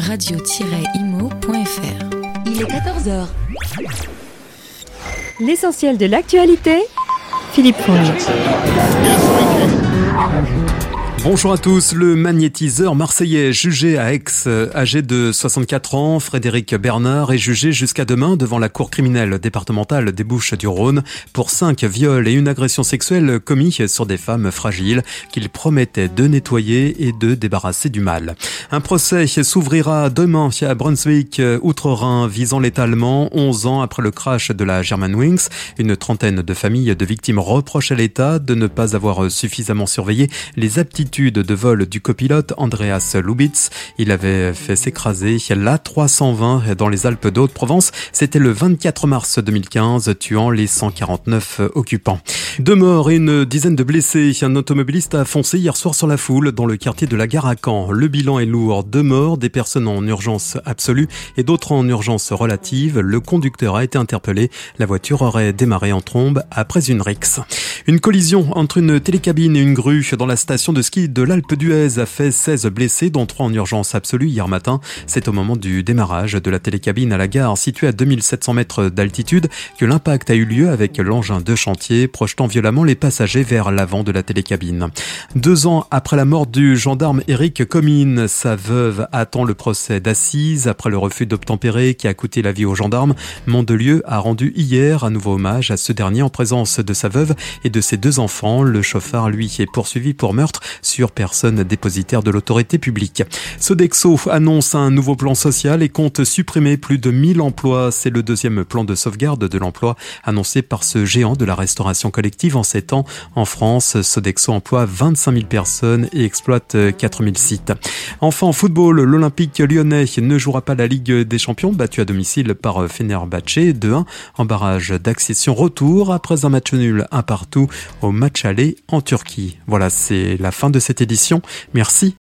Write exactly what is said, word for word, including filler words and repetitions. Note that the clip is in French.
radio tiret imo point f r. Il est quatorze heures. L'essentiel de l'actualité, Philippe Fonge. Bonjour à tous. Le magnétiseur marseillais jugé à Aix, âgé de soixante-quatre ans, Frédéric Bernard, est jugé jusqu'à demain devant la cour criminelle départementale des Bouches-du-Rhône pour cinq viols et une agression sexuelle commis sur des femmes fragiles qu'il promettait de nettoyer et de débarrasser du mal. Un procès s'ouvrira demain à Brunswick, Outre-Rhin, visant l'étalement onze ans après le crash de la Germanwings. Une trentaine de familles de victimes reprochent à l'État de ne pas avoir suffisamment surveillé les aptitudes de vol du copilote Andreas Lubitz. Il avait fait s'écraser l'A trois cent vingt dans les Alpes de Haute-Provence. C'était le vingt-quatre mars deux mille quinze, tuant les cent quarante-neuf occupants. Deux morts et une dizaine de blessés. Un automobiliste a foncé hier soir sur la foule dans le quartier de la Gare à Caen. Le bilan est lourd. Deux morts, des personnes en urgence absolue et d'autres en urgence relative. Le conducteur a été interpellé. La voiture aurait démarré en trombe après une rixe. Une collision entre une télécabine et une grue dans la station de ski de l'Alpe d'Huez a fait seize blessés, dont trois en urgence absolue hier matin. C'est au moment du démarrage de la télécabine à la gare située à deux mille sept cents mètres d'altitude que l'impact a eu lieu avec l'engin de chantier projetant violemment les passagers vers l'avant de la télécabine. Deux ans après la mort du gendarme Éric Comines, sa veuve attend le procès d'assises après le refus d'obtempérer qui a coûté la vie au gendarme. Mandelieu a rendu hier un nouveau hommage à ce dernier en présence de sa veuve et de ses deux enfants. Le chauffard, lui, est poursuivi pour meurtre sur personne dépositaire de l'autorité publique. Sodexo annonce un nouveau plan social et compte supprimer plus de mille emplois. C'est le deuxième plan de sauvegarde de l'emploi annoncé par ce géant de la restauration collective en sept ans. En France, Sodexo emploie vingt-cinq mille personnes et exploite quatre mille sites. Enfin, en football, l'Olympique lyonnais ne jouera pas la Ligue des Champions, battu à domicile par Fenerbahçe deux un en barrage d'accession retour après un match nul un partout au match aller en Turquie. Voilà, c'est la fin de cette édition. Merci